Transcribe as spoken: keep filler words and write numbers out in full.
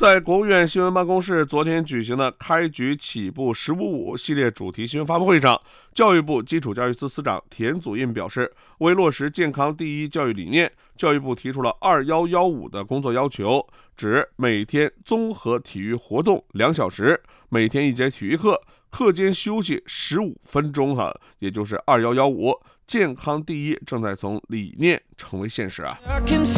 在国务院新闻办公室昨天举行的开局起步十五五系列主题新闻发布会上，教育部基础教育司司长田祖印表示，为落实健康第一教育理念，教育部提出了二一一五的工作要求，指每天综合体育活动两小时，每天一节体育课，课间休息十五分钟哈，也就是二一一五。健康第一正在从理念成为现实啊。